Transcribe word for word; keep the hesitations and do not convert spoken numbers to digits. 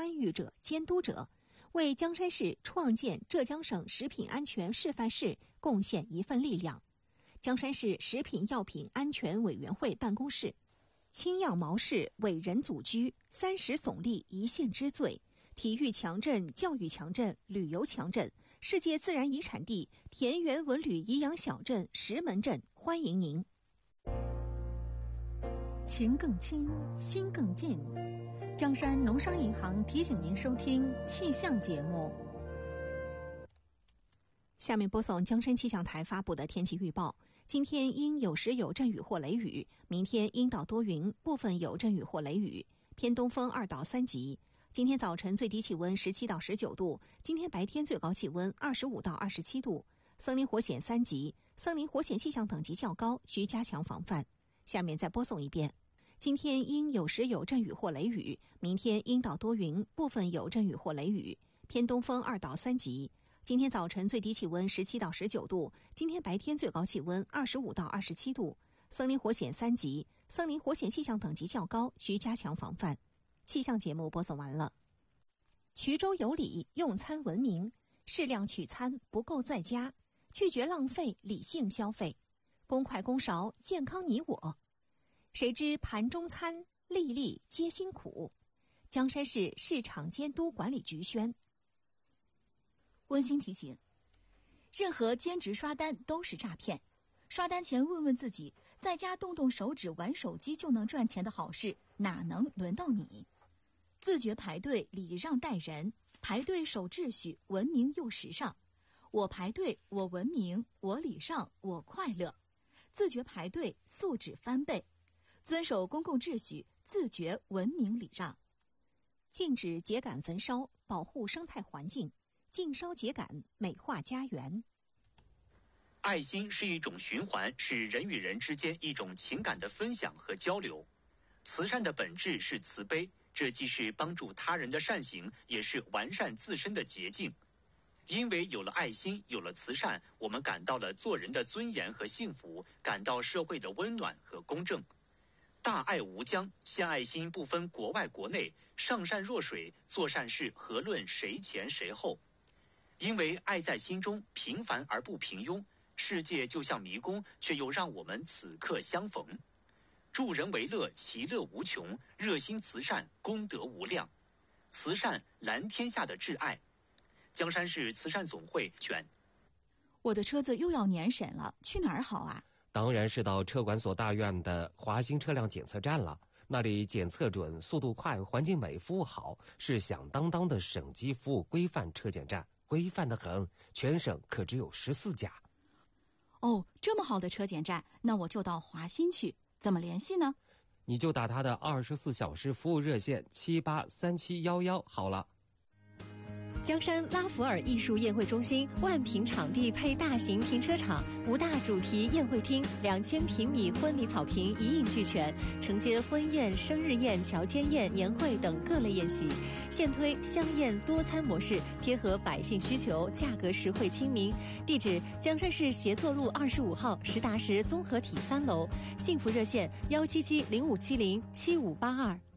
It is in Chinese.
参与者、监督者，为江山市创建浙江省食品安全示范市贡献一份力量。江山市食品药品安全委员会办公室，青样毛氏伟人祖居，三十耸立一县之最，体育强镇、教育强镇、旅游强镇，世界自然遗产地田园文旅颐养小镇石门镇，欢迎您。 情更亲，心更近。江山农商银行提醒您收听气象节目。 下面播送江山气象台发布的天气预报。今天阴有时有阵雨或雷雨，明天阴到多云，部分有阵雨或雷雨，偏东风二到三级。今天早晨最低气温十七到十九度，今天白天最高气温二十五到二十七度，森林火险三级，森林火险气象等级较高，需加强防范。下面再播送一遍。今天阴有时有阵雨或雷雨，明天阴到多云，部分有阵雨或雷雨，偏东风二到三级。今天早晨最低气温十七到十九度，今天白天最高气温二十五到二十七度，森林火险三级，森林火险气象等级较高，需加强防范。气象节目播送完了。衢州有礼，用餐文明，适量取餐，不够在家，拒绝浪费，理性消费，公筷公勺，健康你我。谁知盘中餐，粒粒皆辛苦。江山市市场监督管理局宣。 温馨提醒：任何兼职刷单都是诈骗。刷单前问问自己，在家动动手指玩手机就能赚钱的好事，哪能轮到你？自觉排队，礼让待人，排队守秩序，文明又时尚。我排队，我文明，我礼让，我快乐。自觉排队，素质翻倍。遵守公共秩序，自觉文明礼让。 禁止秸秆焚烧，保护生态环境，禁烧秸秆，美化家园。 爱心是一种循环，是人与人之间一种情感的分享和交流。慈善的本质是慈悲，这既是帮助他人的善行，也是完善自身的捷径。因为有了爱心，有了慈善，我们感到了做人的尊严和幸福，感到社会的温暖和公正。大爱无疆，献爱心不分国外国内，上善若水，做善事何论谁前谁后。因为爱在心中，平凡而不平庸，世界就像迷宫，却又让我们此刻相逢。助人为乐，其乐无穷，热心慈善，功德无量。慈善蓝天下的挚爱。江山市慈善总会劝。 我的车子又要年审了，去哪儿好啊？ 当然是到车管所大院的华新车辆检测站了，那里检测准，速度快，环境美，服务好，是响当当的省级服务规范车检站，规范得很，全省可只有十四家。 哦，这么好的车检站，那我就到华新去，怎么联系呢？ 你就打他的二十四小时服务热线七八三七幺幺好了。 江山拉弗尔艺术宴会中心万平场地配大型停车场，五大主题宴会厅，两千平米婚礼草坪一应俱全，承接婚宴、生日宴、乔间宴、年会等各类宴席。现推香宴多餐模式，贴合百姓需求，价格实惠亲民。地址：江山市协作路二十五号实达实综合体三楼。幸福热线：幺七七零五七零七五八二。